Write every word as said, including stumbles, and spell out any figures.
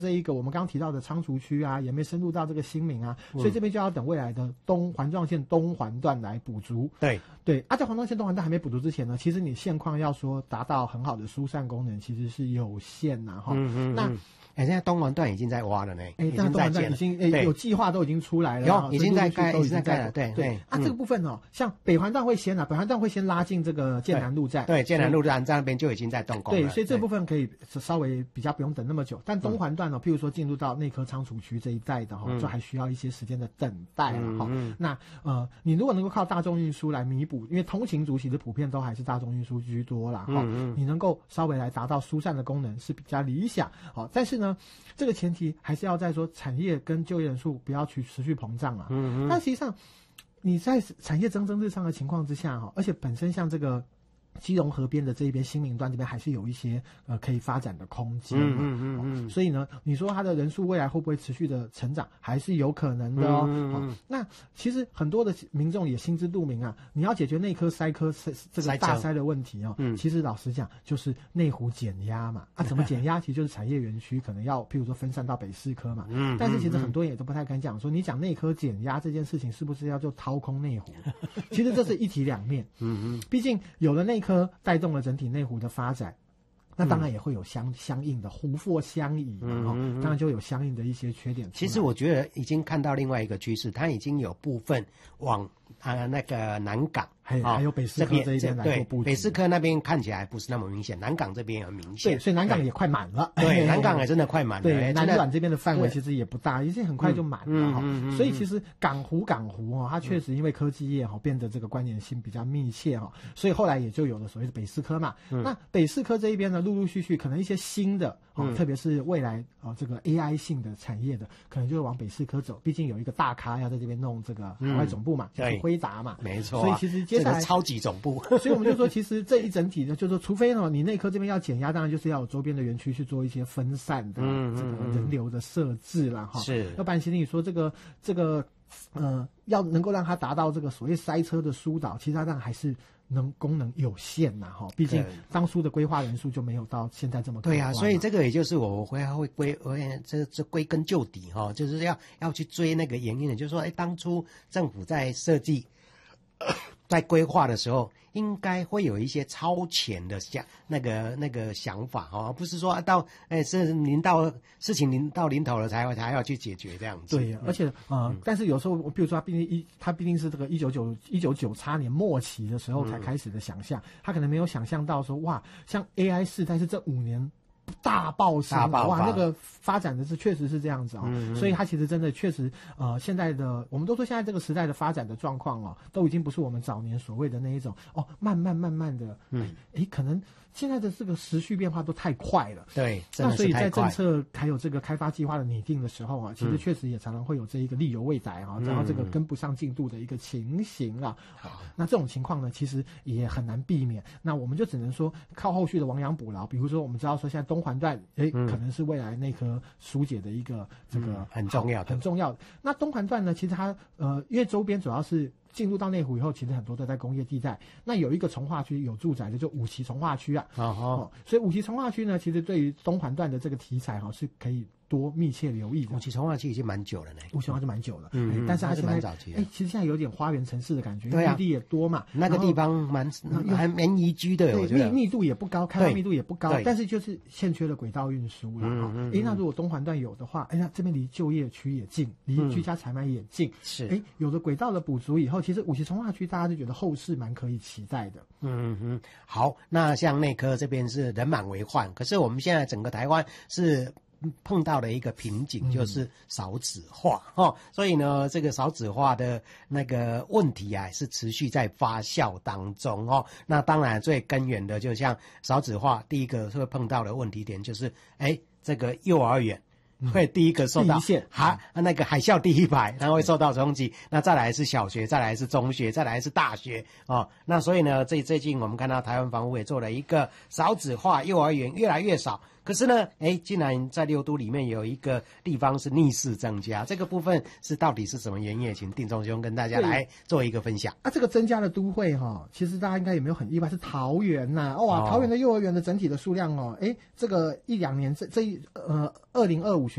这一个我们刚刚提到的仓储区啊，也没深入到这个新民啊，所以这边就要等未来的东环状线东环段来补足。 对对，啊，在环状线东环段还没补足之前呢，其实你现况要说达到很好的疏散功能，其实是有限呐、啊、哈。 嗯嗯嗯那哎，现在东环段已经在挖了呢， 哎， 已但东环经在建了， 段已经哎有计划都已经出来了， 有已经在盖， 已经在盖了，对对。啊，这个部分哦，像北环段会先啊，北环段会先拉进这个剑南路站， 对，剑南路站在那边就已经在动工了， 对，所以这部分可以稍微比较不用等那么久。但东环段呢，譬如说进入到内科仓储区这一带的哈，就还需要一些时间的等待了哈。那呃，你如果能够靠大众运输来弥补，因为通勤族其实普遍都还是大众运输居多啦哈，你能够稍微来达到疏散的功能是比较理想。好，但是呢，这个前提还是要在说产业跟就业人数不要去持续膨胀啊。嗯嗯。但实际上，你在产业蒸蒸日上的情况之下哈，而且本身像这个基隆河边的这一边新民段这边还是有一些呃可以发展的空间嘛。嗯嗯嗯。所以呢，你说它的人数未来会不会持续的成长，还是有可能的哦。嗯嗯。那其实很多的民众也心知肚明啊，你要解决内科塞科这个大塞的问题哦。嗯。其实老实讲，就是内湖减压嘛。啊，怎么减压？其实就是产业园区可能要，譬如说分散到北四科嘛。嗯。但是其实很多人也都不太敢讲说，你讲内科减压这件事情是不是要就掏空内湖？其实这是一体两面。嗯嗯。毕竟有了内科带动了整体内湖的发展，那当然也会有相相应的湖泊相宜嘛，嗯嗯嗯当然就有相应的一些缺点。 其实我觉得已经看到另外一个趋势，它已经有部分往啊、呃、那个南港。 还还有北四科这一边来做布局， 北四科那边看起来不是那么明显，南港这边很明显。 对，所以南港也快满了。 对，南港也真的快满了。 对，南软这边的范围其实也不大，已经很快就满了哈、嗯嗯嗯。所以其实港湖港湖哦，它确实因为科技业哈变得这个关联性比较密切哈，所以后来也就有了所谓的北四科嘛。嗯、那北四科这一边呢，陆陆续续可能一些新的哦、嗯，特别是未来啊这个 A I 性的产业的，可能就会往北四科走。毕竟有一个大咖要在这边弄这个海外总部嘛，嗯、就是辉达嘛， 没错、啊。 所以其实接下来、 这个、超级总。 所以我们就说，其实这一整体呢，就是说，除非呢你内科这边要减压，当然就是要有周边的园区去做一些分散的这个人流的设置了哈。是，要不然其实你说这个这个呃，要能够让它达到这个所谓塞车的疏导，其实它当然还是能功能有限呐哈。毕竟当初的规划人数就没有到现在这么多。 对啊，所以这个也就是我会会归会这这归根究底哈，就是要要去追那个原因的，就是说，哎，当初政府在设计。在规划的时候，应该会有一些超前的想那个那个想法哦，不是说到哎是临到事情临到临头了才才要去解决这样子。 对，而且呃、嗯，但是有时候，比如说他毕竟一他毕竟是这个一九九一九九叉年末期的时候才开始的想象，嗯、他可能没有想象到说哇，像 A I 世代是这五年。大爆升，哇，那个发展的是确实是这样子啊、哦嗯，所以它其实真的确实，呃，现在的我们都说现在这个时代的发展的状况哦，都已经不是我们早年所谓的那一种哦，慢慢慢慢的，嗯，哎，可能现在的这个时序变化都太快了， 对， 那所以在政策还有这个开发计划的拟定的时候啊，其实确实也常常会有这一个力有未逮啊，然后这个跟不上进度的一个情形啊，嗯、那这种情况呢，其实也很难避免，那我们就只能说靠后续的亡羊补牢，比如说我们知道说现在东环段，哎、嗯，可能是未来内科疏解的一个这个、 嗯、很重要的， 很重要的。那东环段呢，其实它呃，因为周边主要是进入到内湖以后，其实很多都在工业地带。那有一个从化区有住宅的，就五期从化区啊。哦哦，所以五期从化区呢，其实对于东环段的这个题材哈、哦，是可以多密切留意的。 五期从化区已经蛮久了呢， 五期从化就蛮久了， 嗯， 但是它现在蛮早期的。 哎，其实现在有点花园城市的感觉， 对啊， 地也多嘛， 那个地方蛮还蛮宜居的，我觉得密密度也不高，开发密度也不高，但是就是欠缺了轨道运输了哈。哎、嗯嗯，那如果东环段有的话，哎，那这边离就业区也近，离居家采买也近，嗯、是哎，有了轨道的补足以后，其实五期从化区大家就觉得后市蛮可以期待的。 嗯嗯，好，那像内科这边是人满为患，可是我们现在整个台湾是碰到的一个瓶颈，就是少子化、嗯哦、所以呢，这个少子化的那个问题啊，是持续在发酵当中哦。那当然最根源的，就像少子化，第一个会碰到的问题点就是，哎，这个幼儿园。会第一个受到海那个海啸第一排，然后会受到冲击。那再来是小学，再来是中学，再来是大学哦。那所以呢，最最近我们看到台湾防务也做了一个少子化，幼儿园越来越少。可是呢，哎，竟然在六都里面有一个地方是逆势增加，这个部分是到底是什么原因？请定中兄跟大家来做一个分享。 啊，这个增加的都会哈、哦，其实大家应该也没有很意外，是桃园呐、啊。哇、哦，桃园的幼儿园的整体的数量哦，哎，这个一两年这这一呃二零二五